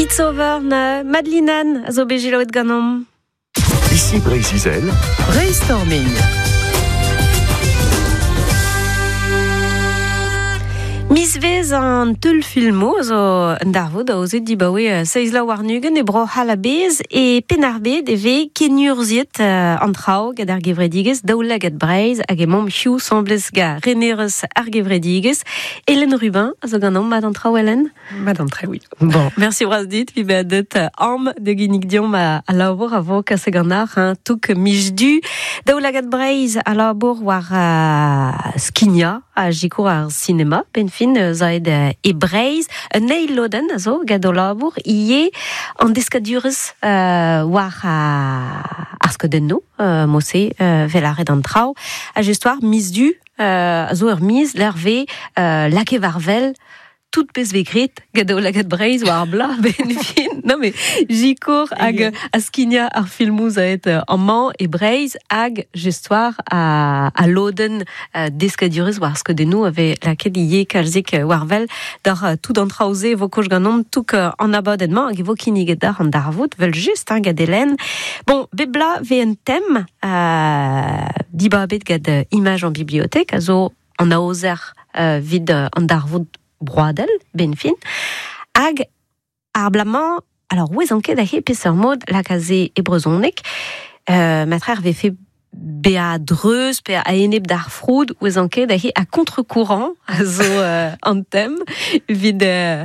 It's over na Madelinan a zo bejiloet ganom. Ici Brésil. Brainstorming. Mis vez an teul filmo zo an darvod a ozet dibaoe seizla warnugen e bro halabez e penarbed e ve kenurziet an traoù gad ar gevredigez daoulaget breiz hag e mom hiu semblez ga renerez ar gevredigez. Hélène Rubin a zo ganom mad an traoù Hélène? Mad an traoù, oui. Bon, merci braz dit, vi bedet am de ginnig diom a labour a vo kase ganar touk mijdu daoulaget breiz a labour war skinia a jikour ar cinema ben fin zaed e breiz un eil loden a zo gado labour ie an deskadurez war ar skodenno mosse velaret an traoù a justoir mis du a zo ur miz l'erve lake varvel tout pez vekrit gado laget breiz war bla ben fin non mais jikour hag a skinia ar filmoù zaet an man e breiz hag justoir a loden deskadurez war skodenno ave laket ie kalzik warvel dar tout an traoù vo koch ganom touk an abadedman hag vo kiniget dar an darvout vel just gad Hélène. Bon, bebla ve un tem dibabet gad imaj an bibliothèque a zo an aozer vid an darvout broadel, ben fin, hag ar blamañ, alors ouez anket a he peseur mod la kaze e brezhonek, matrer ve fe bea dreuz, pe a eneb d'ar froud, ouez anket a he a contre-courant, a zo an tem, vid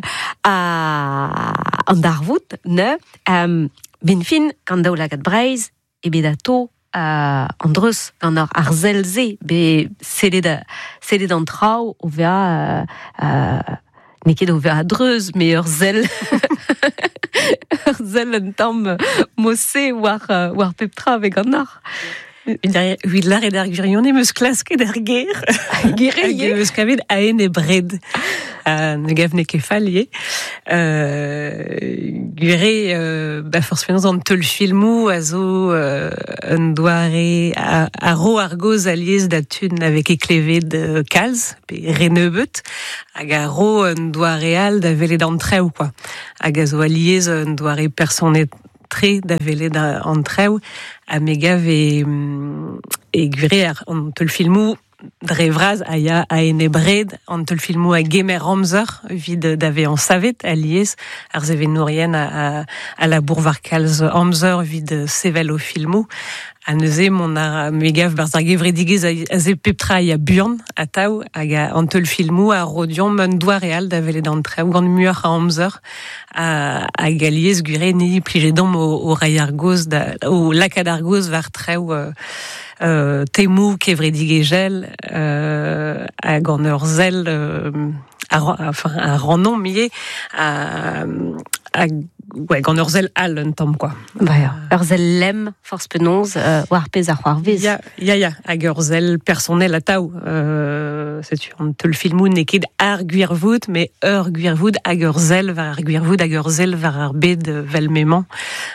an darvout, ne, ben fin, gant daoulagat breiz, e bedato, an dreuz gant ar zelze be selet an traoù o vea neket o vea dreuz me ur zel ur zel un tamm mosse war pep tra veg an ar. Oui, de l'art d'ar gwirionne meus klasket ar ger. Gereie. Meus kavet aen e bred. Ne gav ne kefalie. Gure, forcément, an teul filmou a zo un doare a ro ar goz aliez da tun avec e klevet kalz, pe renebet, hag a ro un doare al da velet an traoù, quoi. Hag a zo aliez un doare personet tre da velet an traoù, a me gav e gure an teul filmou dre vraz a ya a ene bred an teul filmou a gemer amzer vid d'ave an savet a liez ar zeve nourien a la bourvar kalz amzer vid sevel o filmou a neuze mon a me gav barz ar gevredigez a ze peptra a burn a taou hag an teul filmou a rodion un doa real da velet an traoù gant muur a amzer a galiez gure ni plijedom o ray ar goz o lakad ar goz var traoù temou kevredigegel hag an ur zel a rannon miez gant ur zel al un tamm, quoi. Ur zel lem force penonz war pez ar c'hoarvez. Ya, hag ur zel personnel a taou. Setu an teul filmou neket ar gwirvoud, me ur gwirvoud hag ur zel var ar gwirvoud hag ur zel var ar bed velmement.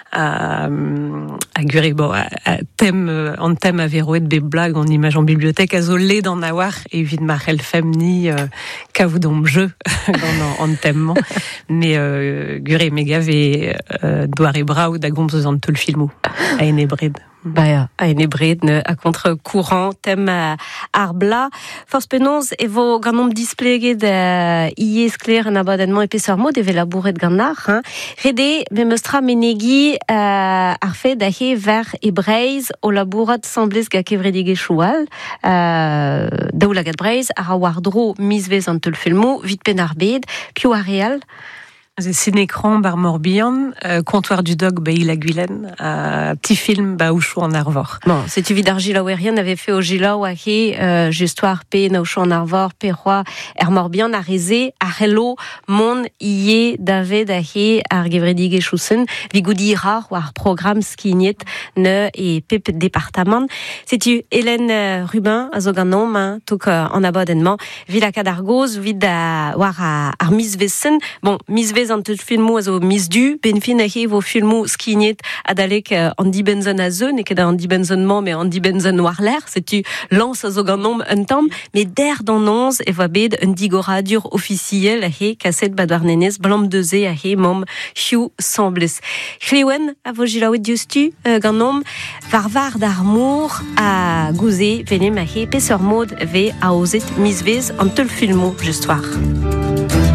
A gure, bon, an tem a veroet be blag an imaj an bibliothèque a zo led an awar evit mar elfem ni kavout an jeu gant an temman. Me gure me gav doare braoù da gomz eus an teul filmou a ene bred. A ene bred a contre-courant tem ar bla. Force penonz evo ganom displeget iez kler an abadedman e peseur mod eve labouret gant ar. Rede me meustra menegi ar fe da he ver e breiz o labourat semblez ga kevredige choual daoulagat breiz ar a war dro mis vez an teul filmou vit pen ar bed piou ar real. C'est Cinécran bar Morbihan, Comptoir du Dog Bailly la Guylaine, petit film Baouchou en Arvor. Bon, c'est tu vid ar Gilaouerien avait fait au Gilaou a he justoir pe Naouchou en Arvor, pe roi Morbihan a reze ar hello mon ie David a he ar gevredige chousen vigoudi rar war programme skignet ne et pep département. C'est tu Hélène Rubin a zo ganom touk en abonnement vilaka d'argoz vid war ar misvessen. Bon, misvessen vez an teut filmo a zo mis du, ben fin a he vo filmo skignet adalek an di benzen a zeun, e ket an di benzen man, mais an di benzen war l'air, setu lance a zo ganom un tamm, mais der d'an onz e va bet un digoradur officiel a he kaset badwarnenez blam deuze a he mom Hugh Sambles. Chlewen a vo jilaouet diustu ganom var d'armour a gouze venem a he peseur mod ve a ozet mis vez an teul filmo just war.